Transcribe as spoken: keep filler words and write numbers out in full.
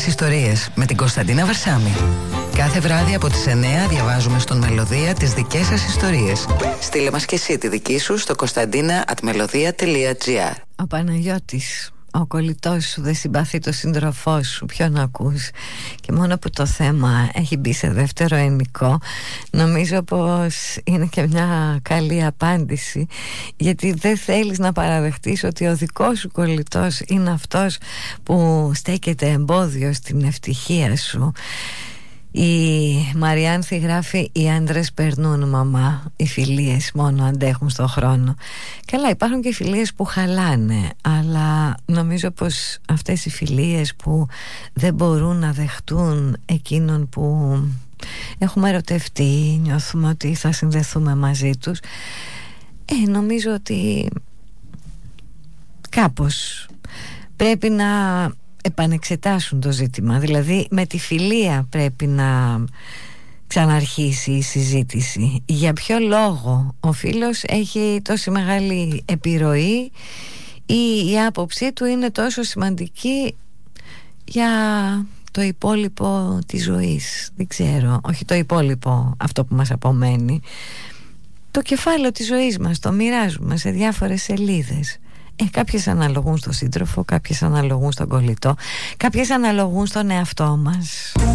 Δικές ιστορίες με την Κωνσταντίνα Βαρσάμη. Κάθε βράδυ από τις εννιά διαβάζουμε στον Μελωδία τις δικές σας ιστορίες. Στείλε μας και εσύ τη δική σου στο κωνσταντίνα at melodia τελεία gr. Ο Παναγιώτης, ο κολλητός σου δεν συμπαθεί το σύντροφό σου, ποιον ακούς? Και μόνο που το θέμα έχει μπει σε δεύτερο ενικό, νομίζω πως είναι και μια καλή απάντηση, γιατί δεν θέλεις να παραδεχτείς ότι ο δικός σου κολλητός είναι αυτός που στέκεται εμπόδιο στην ευτυχία σου. Η Μαριάνθη γράφει: οι άντρες περνούν, μαμά, οι φιλίες μόνο αντέχουν στον χρόνο. Καλά, υπάρχουν και φιλίες που χαλάνε, αλλά νομίζω πως αυτές οι φιλίες που δεν μπορούν να δεχτούν εκείνον που έχουμε ερωτευτεί, νιώθουμε ότι θα συνδεθούμε μαζί τους, ε, νομίζω ότι κάπως πρέπει να επανεξετάσουν το ζήτημα. Δηλαδή με τη φιλία πρέπει να ξαναρχίσει η συζήτηση. Για ποιο λόγο ο φίλος έχει τόση μεγάλη επιρροή ή η άποψή του είναι τόσο σημαντική για το υπόλοιπο της ζωής. Δεν ξέρω, όχι το υπόλοιπο, αυτό που μας απομένει, το κεφάλαιο της ζωής μας το μοιράζουμε σε διάφορες σελίδες. Ε, κάποιες αναλογούν στον σύντροφο, κάποιες αναλογούν στον κολλητό, κάποιες αναλογούν στον εαυτό μας.